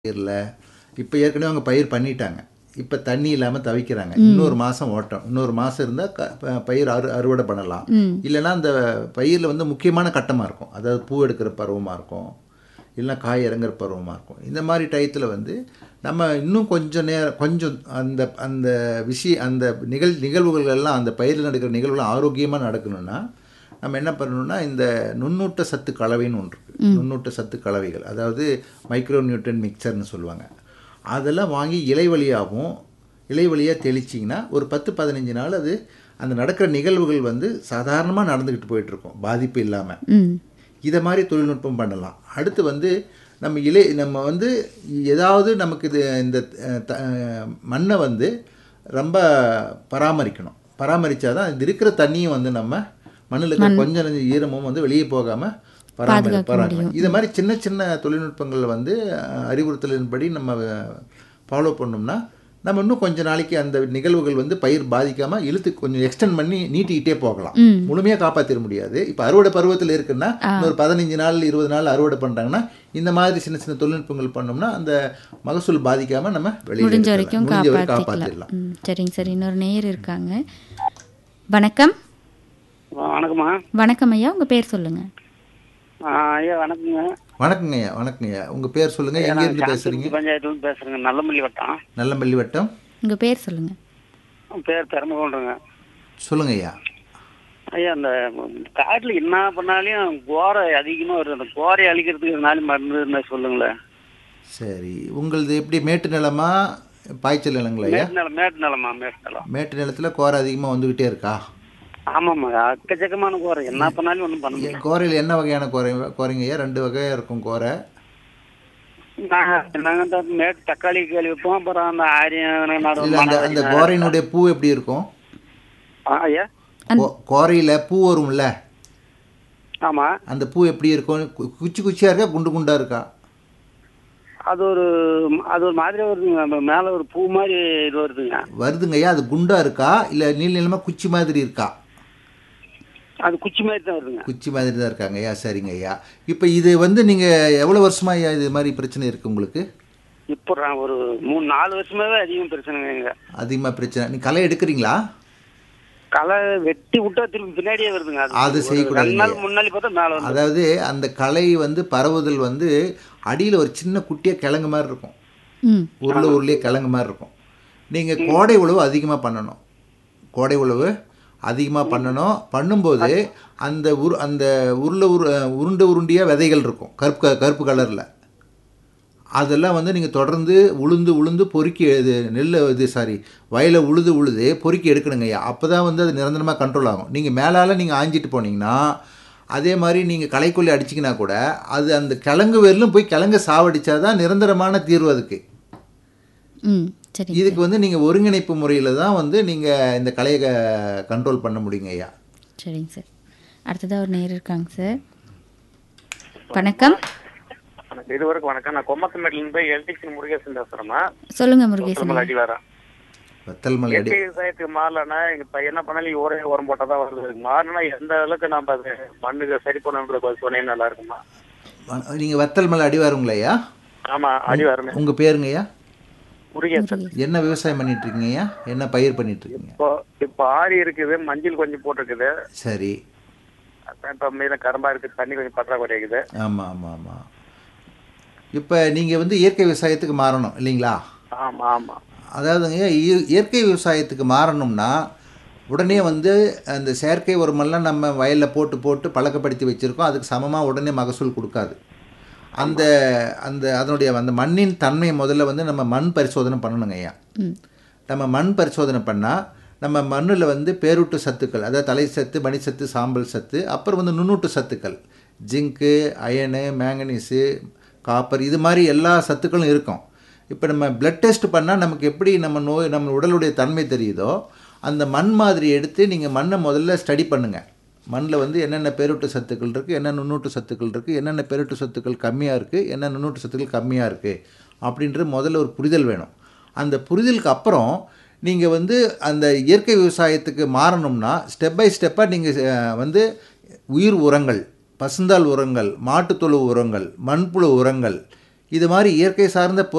பயிரில் இப்போ ஏற்கனவே அவங்க பயிர் பண்ணிட்டாங்க. இப்போ தண்ணி இல்லாமல் தவிக்கிறாங்க. இன்னொரு மாதம் ஓட்டம், இன்னொரு மாதம் இருந்தால் பயிர் அறுவடை பண்ணலாம். இல்லைன்னா அந்த பயிரில் வந்து முக்கியமான கட்டமாக இருக்கும், அதாவது பூ எடுக்கிற பருவமாக இருக்கும், இல்லைனா காய் இறங்குற பருவமாக இருக்கும். இந்த மாதிரி டயத்தில் வந்து நம்ம இன்னும் கொஞ்சம் அந்த அந்த அந்த நிகழ்வுகள் எல்லாம், அந்த பயிரில் நடக்கிற நிகழ்வுகள் ஆரோக்கியமாக நடக்கணும்னா நம்ம என்ன பண்ணணும்னா, இந்த நுண்ணூட்ட சத்து கலவைன்னு ஒன்று இருக்குது. நுண்ணூட்ட சத்து கலவைகள், அதாவது மைக்ரோ நியூட்ரன் மிக்சர்னு சொல்லுவாங்க. அதெல்லாம் வாங்கி இலை வழியாக தெளிச்சிங்கன்னா ஒரு 10-15 நாள் அது அந்த நடக்கிற நிகழ்வுகள் வந்து சாதாரணமாக நடந்துக்கிட்டு போயிட்டுருக்கும், பாதிப்பு இல்லாமல். இதை மாதிரி தொழில்நுட்பம் பண்ணலாம். அடுத்து வந்து நம்ம வந்து ஏதாவது நமக்கு இந்த மண்ணை வந்து ரொம்ப பராமரித்தா தான் இது இருக்கிற தண்ணியும் வந்து நம்ம மண்ணில் இருக்கிற கொஞ்சம் ஈரமும் வந்து வெளியே போகாமல் பராமரிக்கலாம். இது மாதிரி சின்ன சின்ன தொழில்நுட்பங்கள் வந்து அறிவுறுத்தலின்படி நம்ம ஃபாலோ பண்ணோம்னா நம்ம இன்னும் கொஞ்சம் நாளைக்கு அந்த நிகழ்வுகள் வந்து பயிர் பாதிக்காமல் கொஞ்சம் எக்ஸ்டெண்ட் பண்ணி நீட்டிக்கிட்டே போகலாம். முழுமையாக காப்பாற்றிட முடியாது. இப்போ அறுவடை பருவத்தில் இருக்குன்னா ஒரு 15 நாள் 20 நாள் அறுவடை பண்ணுறாங்கன்னா இந்த மாதிரி சின்ன சின்ன தொழில்நுட்பங்கள் பண்ணோம்னா அந்த மகசூல் பாதிக்காமல் நம்ம முடிஞ்ச வரைக்கும் காப்பாற்றிடலாம். சரிங்க சார், இன்னொரு நேயர் இருக்காங்க. வணக்கம். வணக்கம்மா. வணக்கம் ஐயா, உங்கள் பேர் சொல்லுங்கள். ஐயா வணக்கங்க. வணக்கங்கய்யா. உங்கள் பேர் சொல்லுங்கள், எங்கேருந்து பேசுகிறீங்க? பஞ்சாயத்துலேருந்து பேசுகிறேங்க, நல்லமல்லி வட்டம். நல்லமல்லி வட்டம். உங்கள் பேர் சொல்லுங்கள். பேர் பெருமகொண்டுங்க. சொல்லுங்க ஐயா. ஐயா, அந்த காட்டில் என்ன பண்ணாலும் கோரை அதிகமாக வருது. அந்த கோரை அழிக்கிறதுக்கு எதுனாலும் மருந்து இருந்தால் சொல்லுங்களேன். சரி, உங்களது எப்படி மேட்டு நிலமா பாய்ச்சல் நிலங்களா ஐயா? மேட்டு நிலமா. மேட்டு நிலத்தில் கோரை அதிகமாக வந்துக்கிட்டே இருக்கா? ஆமாம்மா, அக்கச்சக்கமான கோரை, என்ன பண்ணாலும் ஒன்றும் பண்ண முடியாது. கோரையில் என்ன வகையான கோரைங்க ஐயா? 2 வகையாக இருக்கும் கோரை. நாங்கள் மேட்டு தக்காளி கேள்வி வைப்போம், அப்புறம் அந்த ஆரியம். அந்த கோரையினுடைய பூ எப்படி இருக்கும் ஐயா? கோரையில் பூ வரும்ல, ஆமாம், அந்த பூ எப்படி இருக்கும்? குச்சியாக இருக்கா, குண்டு குண்டாக இருக்கா? அது ஒரு மாதிரி வருதுங்க, மேலே ஒரு பூ மாதிரி இது வருதுங்க ஐயா. அது குண்டாக இருக்கா இல்லை நீள நீளமாக குச்சி மாதிரி இருக்கா? அது குச்சி மாதிரி தான் வருதுங்க. குச்சி மாதிரி தான் இருக்காங்க ஐயா. சரிங்க ஐயா. இப்போ இது வந்து நீங்கள் எவ்வளோ வருஷமா ஐயா இது மாதிரி பிரச்சனை இருக்குது உங்களுக்கு? இப்போ ஒரு 3-4 வருஷமாவே அதிகம் பிரச்சனைங்க. அதிகமாக பிரச்சனை. நீங்கள் களை எடுக்கிறீங்களா? களை வெட்டி விட்டா திரும்பி பின்னாடியே வருதுங்க. அது செய்யக்கூடாது. முன்னாடி பார்த்தா மேலே வந்து, அதாவது அந்த களை வந்து பரவுதல் வந்து அடியில் ஒரு சின்ன குட்டியாக கிழங்கு மாதிரி இருக்கும், உருளையே கிழங்கு மாதிரி இருக்கும். நீங்கள் கோடை உழவு அதிகமாக பண்ணணும். கோடை உழவு அதிகமாக பண்ணும்போது அந்த உருண்டையாக விதைகள் இருக்கும், கருப்பு கலரில். அதெல்லாம் வந்து நீங்கள் தொடர்ந்து உளுந்து பொறுக்கி வயலை உழுது பொறுக்கி எடுக்கணுங்க ஐயா. அப்போ தான் வந்து அது நிரந்தரமாக கண்ட்ரோல் ஆகும். நீங்கள் மேலால் நீங்கள் ஆஞ்சிட்டு போனீங்கன்னா, அதே மாதிரி நீங்கள் களைக்கொல்லி அடிச்சிங்கன்னா கூட அது அந்த கிழங்கு வேர்லும் போய் கிழங்கு சாவடிச்சா தான் நிரந்தரமான தீர்வு அதுக்கு. இதுக்கு வந்து நீங்கள் ஒருங்கிணைப்பு முறையில் தான் வந்து நீங்கள் இந்த களையை கண்ட்ரோல் பண்ண முடியுங்க ஐயா. சரிங்க சார். அடுத்ததாக ஒரு நேர் இருக்காங்க சார். வணக்கம். இதுவரைக்கும் வணக்கம். நான் கொம்மத்தமேட்லேருந்து போய் எலக்ட்ரிஷியன் முருகேசன் பேசுகிறேம்மா. சொல்லுங்க முருகேசன். அடி வரேன். இயற்கை விவசாயத்துக்கு மாறலன்னா இப்போ என்ன பண்ணாலும் ஒரே உரம் போட்டால் தான் வருது. மாறினா எந்த அளவுக்கு நம்ம அது மண்ணுக்கு சரி பண்ணணுன்ற சொன்னே நல்லா இருக்குமா? நீங்கள் வத்தல் மலை அடி வருங்களா ஐயா? ஆமாம், அடி வரணும். உங்கள் பேருங்க ஐயா? முருகேசன். என்ன விவசாயம் பண்ணிட்டு இருக்கீங்க ஐயா? என்ன பயிர் பண்ணிட்டு இருக்கீங்க? இப்போ ஆரி இருக்குது, மஞ்சள் கொஞ்சம் போட்டிருக்குது. சரி. இப்போ மீத கரும்பா இருக்குது, தண்ணி கொஞ்சம் பற்றாக்குறை இருக்குது. ஆமாம். இப்போ நீங்கள் வந்து இயற்கை விவசாயத்துக்கு மாறணும் இல்லைங்களா? ஆமாம். அதாவதுங்க, இயற்கை விவசாயத்துக்கு மாறணும்னா உடனே வந்து அந்த செயற்கை உரமெல்லாம் நம்ம வயலில் போட்டு பழக்கப்படுத்தி வச்சுருக்கோம். அதுக்கு சமமாக உடனே மகசூல் கொடுக்காது. அதனுடைய அந்த மண்ணின் தன்மை முதல்ல வந்து நம்ம மண் பரிசோதனை பண்ணணுங்க ஐயா. நம்ம மண் பரிசோதனை பண்ணால் நம்ம மண்ணில் வந்து பேரூட்டு சத்துக்கள், அதாவது தலை சத்து, மணி சத்து, சாம்பல் சத்து, அப்புறம் வந்து நுண்ணூட்டு சத்துக்கள், ஜிங்க்கு, அயனு, மேங்கனீஸு, காப்பர், இது மாதிரி எல்லா சத்துக்களும் இருக்கும். இப்போ நம்ம பிளட் டெஸ்ட் பண்ணால் நமக்கு எப்படி நம்ம உடலுடைய தன்மை தெரியுதோ அந்த மண் மாதிரி எடுத்து நீங்கள் மண்ணை முதல்ல ஸ்டடி பண்ணுங்கள். மண்ணில் வந்து என்னென்ன பேரூட்டு சத்துக்கள் இருக்குது, என்ன நுண்ணூட்டு சத்துக்கள் இருக்குது, என்னென்ன பேரூட்டு சத்துக்கள் கம்மியாக இருக்குது, என்ன நுண்ணூட்டு சத்துக்கள் கம்மியாக இருக்குது அப்படின்ற முதல்ல ஒரு புரிதல் வேணும். அந்த புரிதலுக்கு அப்புறம் நீங்கள் வந்து அந்த இயற்கை விவசாயத்துக்கு மாறணும்னா ஸ்டெப் பை ஸ்டெப்பாக நீங்கள் வந்து உயிர் உரங்கள், பசுந்தாள் உரங்கள், மாட்டுத்தொழு உரங்கள், மண்புழு உரங்கள், இது மாதிரி இயற்கை சார்ந்த